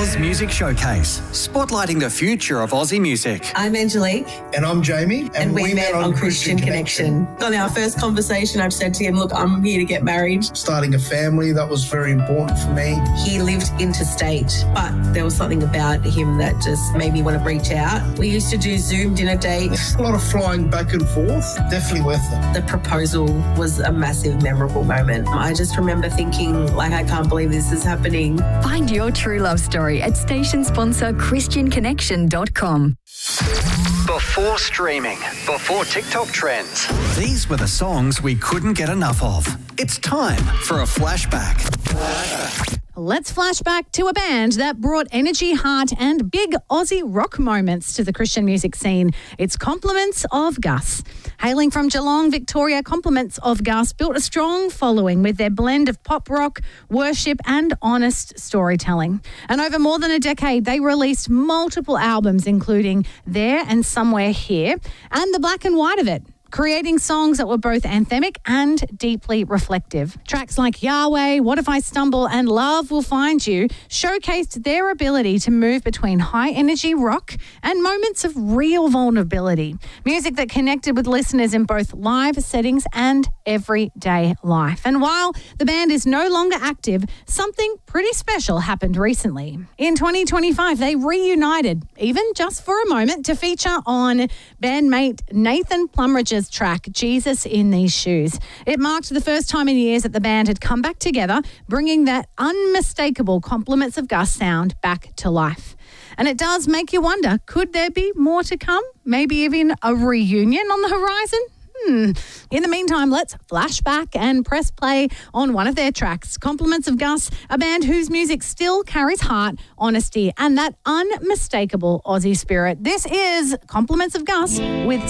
Oz Music Showcase, spotlighting the future of Aussie music. I'm Angelique. And I'm Jamie. And we met on Christian Connection. On our first conversation, I've said to him, look, I'm here to get married. Starting a family, that was very important for me. He lived interstate, but there was something about him that just made me want to reach out. We used to do Zoom dinner dates. A lot of flying back and forth, definitely worth it. The proposal was a massive, memorable moment. I just remember thinking, like, I can't believe this is happening. Find your true love story at station sponsor christianconnection.com. Before streaming, before TikTok trends, these were the songs we couldn't get enough of. It's time for a flashback. Let's flash back to a band that brought energy, heart and big Aussie rock moments to the Christian music scene. It's Compliments of Gus. Hailing from Geelong, Victoria, Compliments of Gus built a strong following with their blend of pop rock, worship and honest storytelling. And over more than a decade, they released multiple albums, including There and Somewhere Here and The Black and White of It, creating songs that were both anthemic and deeply reflective. Tracks like Yahweh, What If I Stumble and Love Will Find You showcased their ability to move between high-energy rock and moments of real vulnerability. Music that connected with listeners in both live settings and everyday life. And while the band is no longer active, something pretty special happened recently. In 2025, they reunited, even just for a moment, to feature on bandmate Nathan Plumridge's track, Jesus in These Shoes. It marked the first time in years that the band had come back together, bringing that unmistakable Compliments of Gus sound back to life. And it does make you wonder, could there be more to come? Maybe even a reunion on the horizon? In the meantime, let's flash back and press play on one of their tracks, Compliments of Gus, a band whose music still carries heart, honesty and that unmistakable Aussie spirit. This is Compliments of Gus with